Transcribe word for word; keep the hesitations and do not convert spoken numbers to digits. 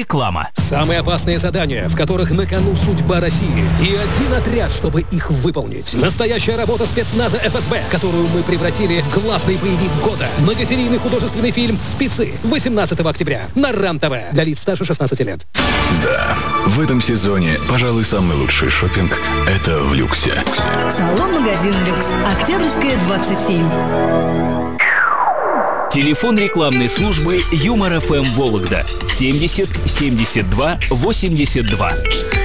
Реклама. Самые опасные задания, в которых на кону судьба России. И один отряд, чтобы их выполнить. Настоящая работа спецназа эф эс бэ, которую мы превратили в главный боевик года. Многосерийный художественный фильм «Спецы» восемнадцатого октября на РАН-ТВ для лиц старше шестнадцати лет. Да, в этом сезоне, пожалуй, самый лучший шопинг – это в люксе. Салон-магазин «Люкс». Октябрьская, двадцать семь. Телефон рекламной службы Юмор эф эм Вологда семьдесят семьдесят два восемьдесят два.